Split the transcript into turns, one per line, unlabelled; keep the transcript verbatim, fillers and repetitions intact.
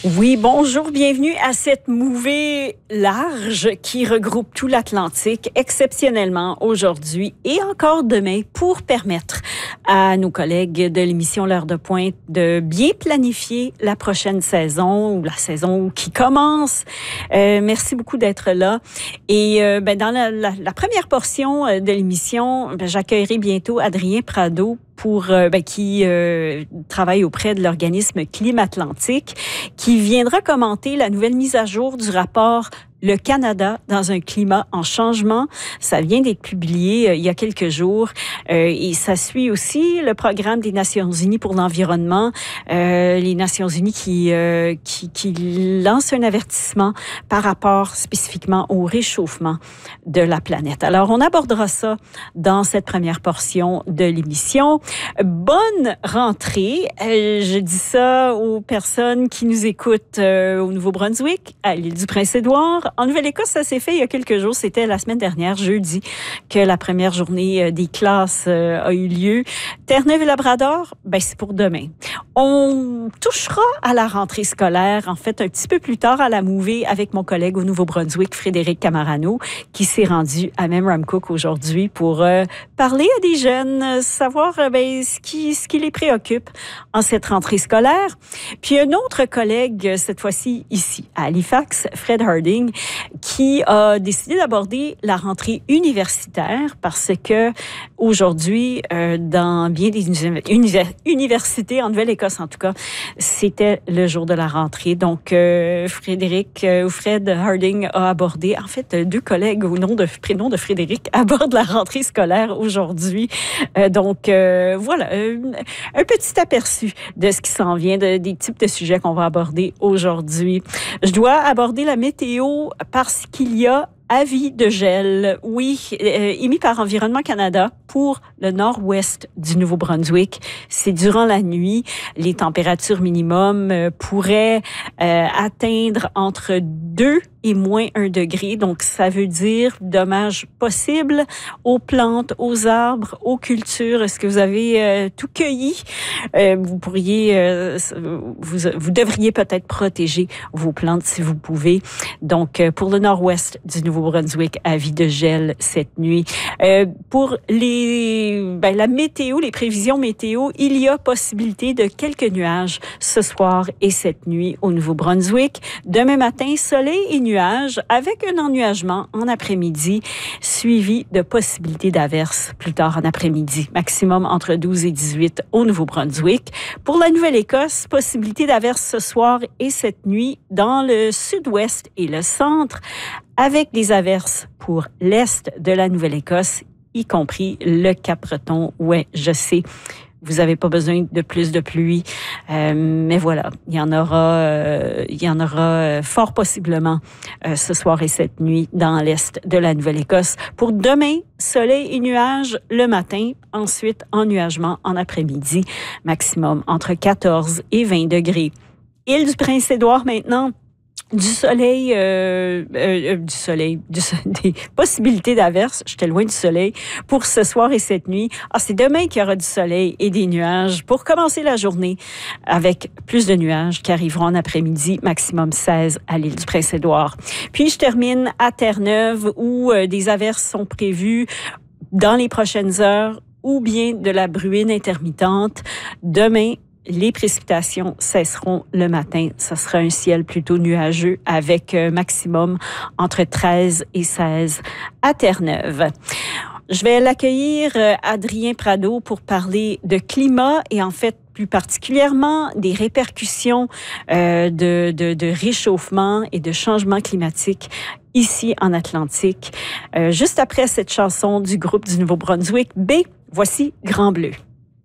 Oui, bonjour, bienvenue à cette mouvée large qui regroupe tout l'Atlantique exceptionnellement aujourd'hui et encore demain pour permettre à nos collègues de l'émission L'heure de pointe de bien planifier la prochaine saison ou la saison qui commence. Euh, merci beaucoup d'être là. Et euh, ben, dans la, la, la première portion de l'émission, ben, j'accueillerai bientôt Adrien Prado pour euh, ben, qui euh, travaille auprès de l'organisme Climatlantique, qui viendra commenter la nouvelle mise à jour du rapport Le Canada dans un climat en changement. Ça vient d'être publié euh, il y a quelques jours euh, et ça suit aussi le programme des Nations Unies pour l'environnement. Euh, les Nations Unies qui, euh, qui, qui lancent un avertissement par rapport spécifiquement au réchauffement de la planète. Alors, on abordera ça dans cette première portion de l'émission. Bonne rentrée. Euh, je dis ça aux personnes qui nous écoutent euh, au Nouveau-Brunswick, à l'île du Prince-Édouard. En Nouvelle-Écosse, ça s'est fait il y a quelques jours. C'était la semaine dernière, jeudi, que la première journée des classes euh, a eu lieu. Terre-Neuve et Labrador, ben c'est pour demain. On touchera à la rentrée scolaire, en fait, un petit peu plus tard à la mouvée avec mon collègue au Nouveau-Brunswick, Frédéric Camarano, qui s'est rendu à Memramcook aujourd'hui pour euh, parler à des jeunes, savoir euh, ben, ce qui, ce qui les préoccupe en cette rentrée scolaire. Puis un autre collègue, cette fois-ci ici, à Halifax, Fred Harding, qui a décidé d'aborder la rentrée universitaire parce que aujourd'hui, euh, dans bien des univers, universités, en Nouvelle-Écosse en tout cas, c'était le jour de la rentrée. Donc, euh, Frédéric euh, ou Fred Harding a abordé, en fait, deux collègues au nom de prénom de Frédéric abordent la rentrée scolaire aujourd'hui. Euh, donc, euh, voilà, euh, un petit aperçu de ce qui s'en vient, de, des types de sujets qu'on va aborder aujourd'hui. Je dois aborder la météo parce qu'il y a avis de gel, oui, euh, émis par Environnement Canada pour le nord-ouest du Nouveau-Brunswick. C'est durant la nuit. Les températures minimum euh, pourraient euh, atteindre entre deux et moins un degré. Donc, ça veut dire dommages possibles aux plantes, aux arbres, aux cultures. Est-ce que vous avez euh, tout cueilli? Euh, vous pourriez, euh, vous, vous devriez peut-être protéger vos plantes si vous pouvez. Donc, euh, pour le nord-ouest du Nouveau-Brunswick, avis de gel cette nuit. Euh, pour les, ben, la météo, les prévisions météo, il y a possibilité de quelques nuages ce soir et cette nuit au Nouveau-Brunswick. Demain matin, soleil et nuages avec un ennuagement en après-midi suivi de possibilités d'averses plus tard en après-midi. Maximum entre douze et dix-huit au Nouveau-Brunswick. Pour la Nouvelle-Écosse, possibilité d'averses ce soir et cette nuit dans le sud-ouest et le centre avec des averses pour l'est de la Nouvelle-Écosse, y compris le Cap-Breton. Ouais, je sais. Vous n'avez pas besoin de plus de pluie, euh, mais voilà, il y en aura, euh, il y en aura fort possiblement euh, ce soir et cette nuit dans l'est de la Nouvelle-Écosse. Pour demain, soleil et nuages le matin, ensuite ennuagement en après-midi, maximum entre quatorze et vingt degrés. Île du Prince-Édouard maintenant. Du soleil, euh, euh, du soleil, du, des possibilités d'averses. J'étais loin du soleil pour ce soir et cette nuit. Ah, c'est demain qu'il y aura du soleil et des nuages pour commencer la journée avec plus de nuages qui arriveront en après-midi, maximum seize à l'île du Prince-Édouard. Puis je termine à Terre-Neuve où euh, des averses sont prévues dans les prochaines heures ou bien de la bruine intermittente. Demain, les précipitations cesseront le matin. Ce sera un ciel plutôt nuageux avec un maximum entre treize et seize à Terre-Neuve. Je vais l'accueillir, Adrien Prado, pour parler de climat et en fait, plus particulièrement des répercussions euh, de, de, de réchauffement et de changement climatique ici en Atlantique. Euh, juste après cette chanson du groupe du Nouveau-Brunswick, B, voici Grand Bleu.